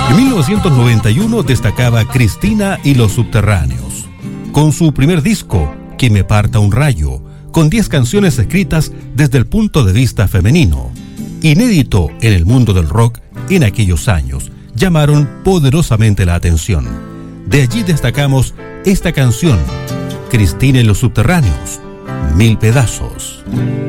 En 1991 destacaba Cristina y los Subterráneos, con su primer disco, Que me parta un rayo, con 10 canciones escritas desde el punto de vista femenino. Inédito en el mundo del rock en aquellos años, llamaron poderosamente la atención. De allí destacamos esta canción, Cristina y los Subterráneos, Mil pedazos.